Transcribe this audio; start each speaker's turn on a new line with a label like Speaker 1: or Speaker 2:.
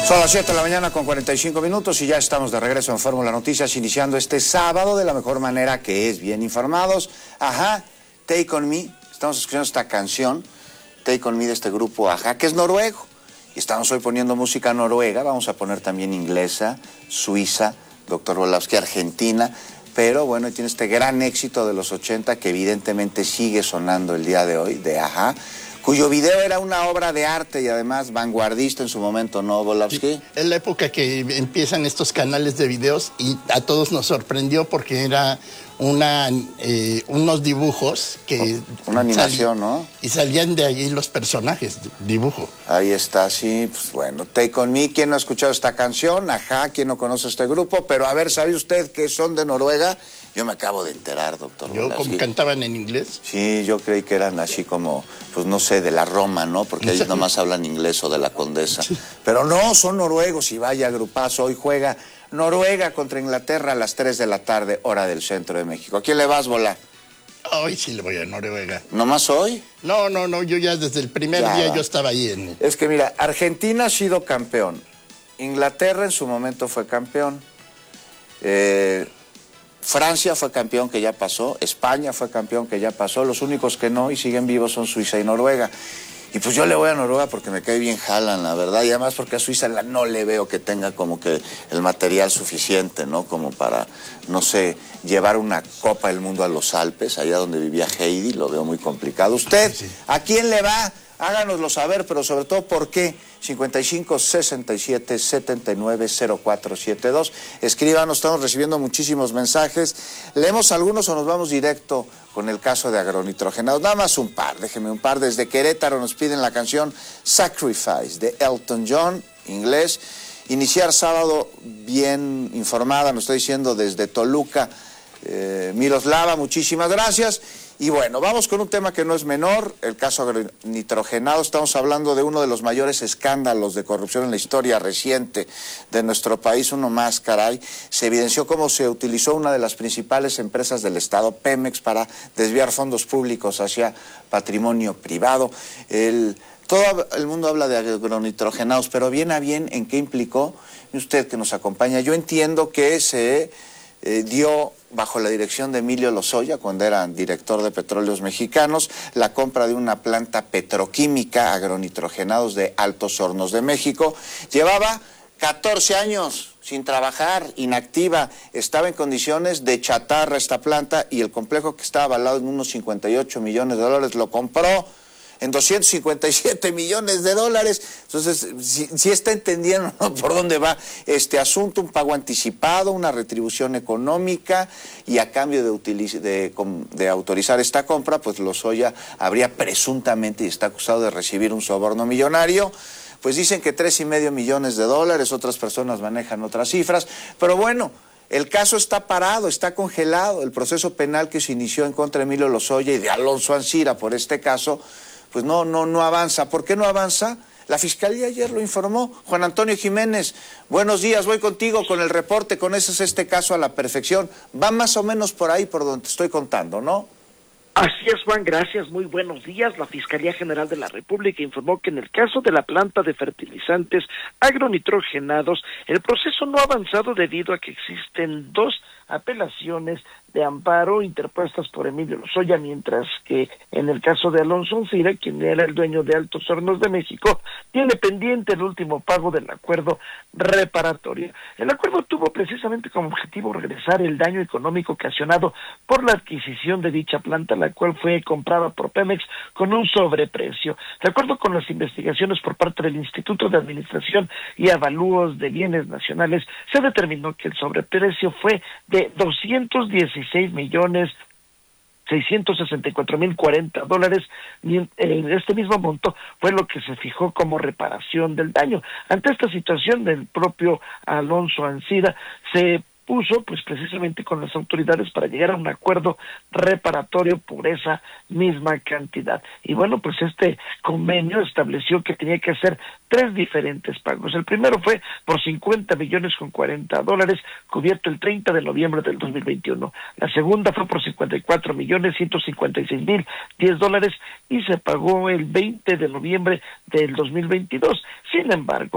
Speaker 1: Son las 7 de la mañana con 45 minutos y ya estamos de regreso en Fórmula Noticias, iniciando este sábado de la mejor manera, que es bien informados. Ajá, Take On Me, estamos escuchando esta canción, Take On Me, de este grupo Ajá, que es noruego. Y estamos hoy poniendo música noruega, vamos a poner también inglesa, suiza, Dr. Bolavsky, argentina, pero bueno, tiene este gran éxito de los 80 que evidentemente sigue sonando el día de hoy, de Ajá, cuyo video era una obra de arte y además vanguardista en su momento, ¿no, Bolavsky?
Speaker 2: Es la época que empiezan estos canales de videos y a todos nos sorprendió porque era unos dibujos que...
Speaker 1: Una animación, ¿no?
Speaker 2: Y salían de ahí los personajes, dibujo.
Speaker 1: Ahí está, sí, pues bueno, Take On Me. ¿Quién no ha escuchado esta canción? Ajá, ¿quién no conoce este grupo? Pero a ver, ¿sabe usted que son de Noruega? Yo me acabo de enterar, doctor Bolavsky.
Speaker 2: ¿Como cantaban en inglés?
Speaker 1: Sí, yo creí que eran así como, pues no sé, de la Roma, ¿no? Porque ellos nomás hablan inglés, o de la Condesa. Pero no, son noruegos y vaya grupazo. Hoy juega Noruega contra Inglaterra a las 3 de la tarde, hora del centro de México. ¿A quién le vas, Bola?
Speaker 2: Hoy sí le voy a Noruega.
Speaker 1: ¿Nomás hoy?
Speaker 2: No, yo ya desde el primer día yo estaba ahí en...
Speaker 1: Es que mira, Argentina ha sido campeón. Inglaterra en su momento fue campeón. Francia fue campeón, que ya pasó. España fue campeón, que ya pasó. Los únicos que no y siguen vivos son Suiza y Noruega. Y pues yo le voy a Noruega porque me cae bien Haaland, la verdad. Y además porque a Suiza no le veo que tenga como que el material suficiente, ¿no? Como para, no sé, llevar una Copa del Mundo a los Alpes, allá donde vivía Heidi. Lo veo muy complicado. ¿Usted a quién le va? Háganoslo saber, pero sobre todo, ¿por qué? 55 67 79 0472. Escríbanos, estamos recibiendo muchísimos mensajes. ¿Leemos algunos o nos vamos directo con el caso de agronitrogenados? Nada más un par, déjeme un par. Desde Querétaro nos piden la canción Sacrifice de Elton John, inglés. Iniciar sábado bien informada, nos está diciendo desde Toluca, Miroslava, muchísimas gracias. Y bueno, vamos con un tema que no es menor, el caso agronitrogenado. Estamos hablando de uno de los mayores escándalos de corrupción en la historia reciente de nuestro país, uno más, caray. Se evidenció cómo se utilizó una de las principales empresas del Estado, Pemex, para desviar fondos públicos hacia patrimonio privado. Todo el mundo habla de agronitrogenados, pero bien a bien, ¿en qué implicó? Usted que nos acompaña, yo entiendo que se dio bajo la dirección de Emilio Lozoya, cuando era director de Petróleos Mexicanos, la compra de una planta petroquímica, agronitrogenados, de Altos Hornos de México. Llevaba 14 años sin trabajar, inactiva, estaba en condiciones de chatarra esta planta, y el complejo, que estaba avalado en unos 58 millones de dólares, lo compró en 257 millones de dólares. Entonces, si está entendiendo, ¿no?, por dónde va este asunto. Un pago anticipado, una retribución económica, y a cambio de autorizar esta compra, pues Lozoya habría presuntamente, y está acusado de recibir un soborno millonario. Pues dicen que 3,5 millones de dólares, otras personas manejan otras cifras, pero bueno, el caso está parado, está congelado. El proceso penal que se inició en contra de Emilio Lozoya y de Alonso Ancira por este caso, pues no avanza. ¿Por qué no avanza? La Fiscalía ayer lo informó. Juan Antonio Jiménez, buenos días, voy contigo con el reporte. Conoces este caso a la perfección. Va más o menos por ahí, por donde te estoy contando, ¿no?
Speaker 3: Así es, Juan, gracias, muy buenos días. La Fiscalía General de la República informó que en el caso de la planta de fertilizantes agronitrogenados, el proceso no ha avanzado debido a que existen 2 apelaciones de amparo interpuestas por Emilio Lozoya, mientras que en el caso de Alonso Ancira, quien era el dueño de Altos Hornos de México, tiene pendiente el último pago del acuerdo reparatorio. El acuerdo tuvo precisamente como objetivo regresar el daño económico ocasionado por la adquisición de dicha planta, la cual fue comprada por Pemex con un sobreprecio. De acuerdo con las investigaciones por parte del Instituto de Administración y Avalúos de Bienes Nacionales, se determinó que el sobreprecio fue de 216,664,040 dólares, y este mismo monto fue lo que se fijó como reparación del daño. Ante esta situación del propio Alonso Ancira, se puso pues precisamente con las autoridades para llegar a un acuerdo reparatorio por esa misma cantidad. Y bueno, pues este convenio estableció que tenía que hacer 3 diferentes pagos. El primero fue por 50,040,000 dólares, cubierto el 30 de noviembre del 2021. La segunda fue por 54,156,010 dólares y se pagó el 20 de noviembre del 2022. Sin embargo,